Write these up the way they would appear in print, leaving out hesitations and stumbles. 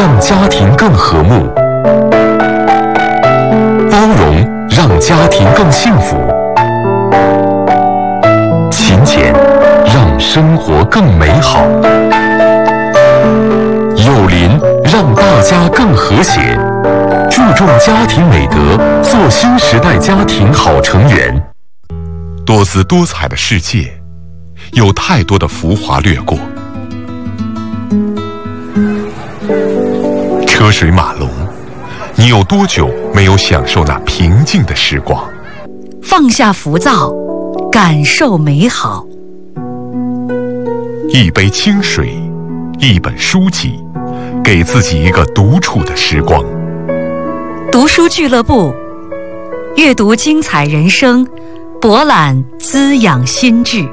让家庭更和睦；包容让家庭更幸福；勤俭让生活更美好；有邻让大家更和谐。注重家庭美德，做新时代家庭好成员。 多姿多彩的世界，有太多的浮华掠过。车水马龙，你有多久没有享受那平静的时光？ 放下浮躁，感受美好。 一杯清水，一本书籍，给自己一个独处的时光。 读书俱乐部，阅读精彩人生，博览滋养心智。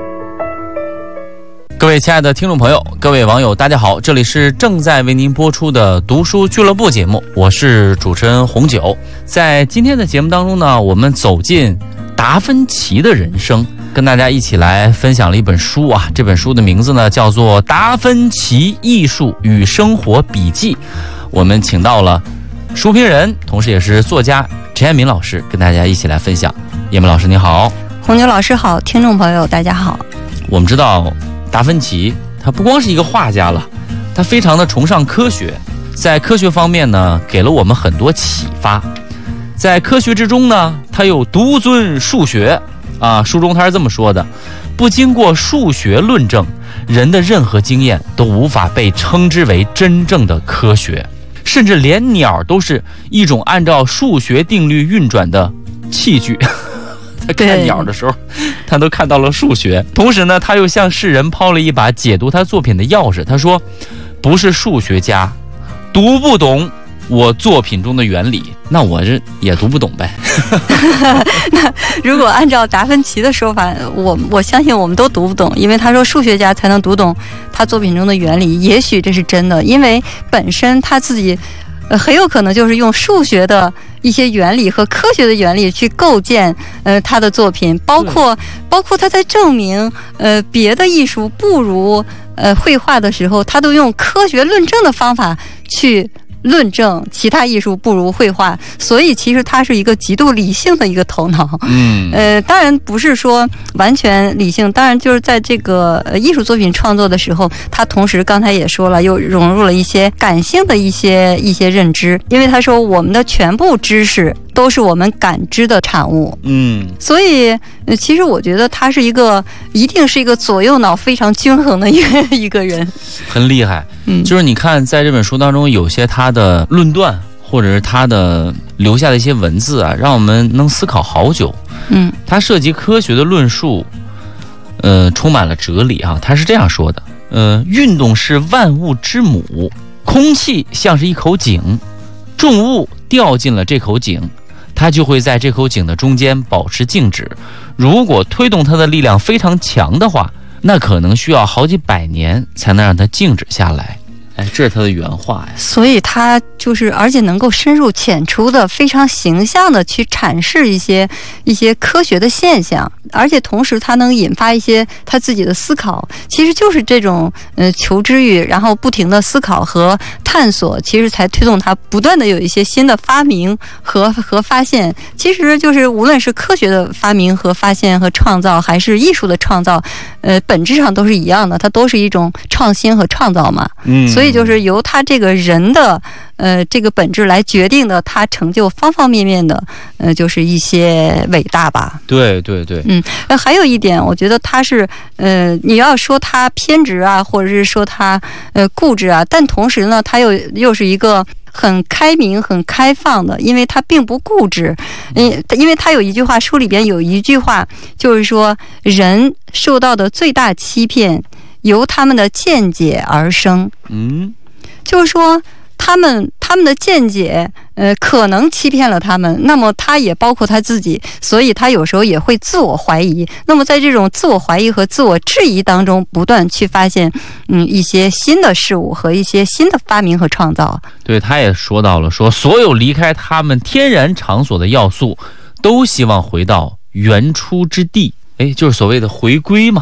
各位亲爱的听众朋友，各位网友，大家好，这里是正在为您播出的读书俱乐部节目，我是主持人红九。在今天的节目当中呢，我们走进达芬奇的人生，跟大家一起来分享了一本书啊。这本书的名字呢叫做《达芬奇艺术与生活笔记》。我们请到了书评人，同时也是作家陈彦民老师，跟大家一起来分享。彦民老师你好。 红牛老师好，听众朋友大家好。 我们知道达芬奇他不光是一个画家了，他非常的崇尚科学，在科学方面呢给了我们很多启发。在科学之中呢，他又独尊数学啊。书中他是这么说的：不经过数学论证，人的任何经验都无法被称之为真正的科学，甚至连鸟都是一种按照数学定律运转的器具。他看鸟的时候，他都看到了数学。同时呢，他又向世人抛了一把解读他作品的钥匙。他说，不是数学家读不懂我作品中的原理，那我这也读不懂呗。 那如果按照达芬奇的说法，我相信我们都读不懂，因为他说数学家才能读懂他作品中的原理。也许这是真的，因为本身他自己很有可能就是用数学的一些原理和科学的原理去构建他的作品，包括他在证明别的艺术不如绘画的时候，他都用科学论证的方法去论证其他艺术不如绘画。所以其实他是一个极度理性的一个头脑。当然不是说完全理性，当然就是在这个艺术作品创作的时候，他同时刚才也说了，又融入了一些感性的一些认知。因为他说我们的全部知识都是我们感知的产物。所以其实我觉得他是一定是一个左右脑非常均衡的一个人，很厉害。就是你看在这本书当中，有些他的论断或者是他的留下的一些文字啊，让我们能思考好久。他涉及科学的论述，充满了哲理啊。他是这样说的：运动是万物之母，空气像是一口井，重物掉进了这口井，它就会在这口井的中间保持静止。如果推动它的力量非常强的话，那可能需要好几百年才能让它静止下来。这是他的原话呀。 所以他就是而且能够深入浅出的非常形象的去阐释一些科学的现象，而且同时他能引发一些他自己的思考。其实就是这种求知欲，然后不停的思考和探索，其实才推动他不断的有一些新的发明和发现。其实就是无论是科学的发明和发现和创造，还是艺术的创造，本质上都是一样的，它都是一种创新和创造嘛。所以就是由他这个人的这个本质来决定的，他成就方方面面的就是一些伟大吧。 对。 还有一点，我觉得他是你要说他偏执啊，或者是说他固执啊，但同时呢，他又是一个很开明、很开放的，因为他并不固执。因为他有一句话，书里边有一句话，就是说人受到的最大欺骗由他们的见解而生。就是说他们的见解可能欺骗了他们，那么他也包括他自己，所以他有时候也会自我怀疑。那么在这种自我怀疑和自我质疑当中，不断去发现一些新的事物和一些新的发明和创造。 对，他也说到了，说所有离开他们天然场所的要素都希望回到原初之地，就是所谓的回归嘛。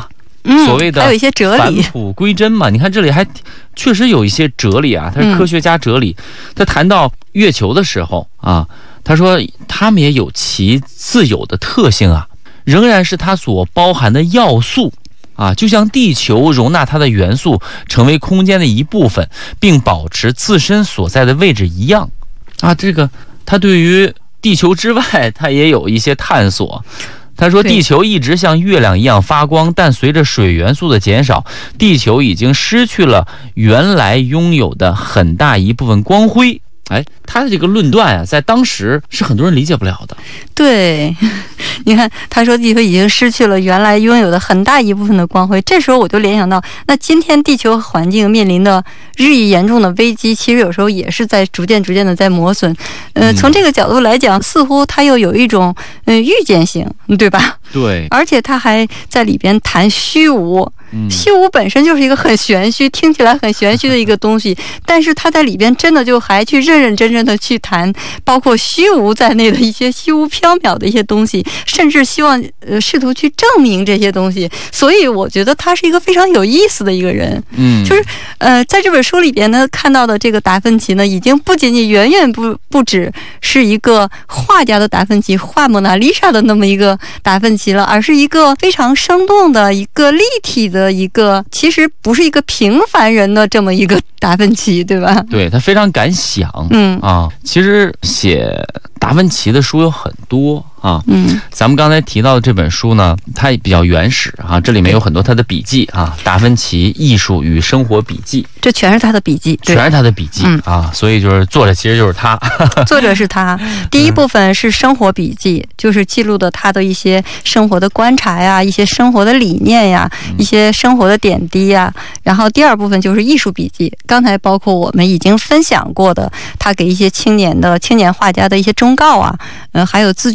所谓的还有一些哲理， 返璞归真嘛。你看这里还确实有一些哲理啊，他是科学家哲理。他谈到月球的时候啊，他说它们也有其自有的特性啊，仍然是它所包含的要素啊，就像地球容纳它的元素成为空间的一部分，并保持自身所在的位置一样啊。这个他对于地球之外，他也有一些探索。他说地球一直像月亮一样发光，但随着水元素的减少，地球已经失去了原来拥有的很大一部分光辉。哎，他的这个论断啊，在当时是很多人理解不了的。 对，你看他说地球已经失去了原来拥有的很大一部分的光辉，这时候我就联想到，那今天地球环境面临的日益严重的危机，其实有时候也是在逐渐的在磨损。从这个角度来讲，似乎它又有一种预见性，对吧？ 对， 而且他还在里边谈虚无。虚无本身就是一个很玄虚，听起来很玄虚的一个东西，但是他在里边真的就还去认真的去谈包括虚无在内的一些虚无缥缈的一些东西，甚至希望试图去证明这些东西。所以我觉得他是一个非常有意思的一个人。就是在这本书里边呢看到的这个达芬奇呢，已经不仅仅远远不止是一个画家的达芬奇，画蒙娜丽莎的那么一个达芬奇了，而是一个非常生动的一个立体的一个，其实不是一个平凡人的这么一个达芬奇，对吧？ 对，他非常敢想。其实写达芬奇的书有很多啊。咱们刚才提到的这本书呢，它也比较原始啊，这里面有很多他的笔记啊，达芬奇艺术与生活笔记， 这全是他的笔记， 全是他的笔记啊，所以就是作者其实就是他， 作者是他。第一部分是生活笔记，就是记录的他的一些生活的观察呀，一些生活的理念呀，一些生活的点滴呀。然后第二部分就是艺术笔记，刚才包括我们已经分享过的，他给一些青年画家的一些忠告啊，还有自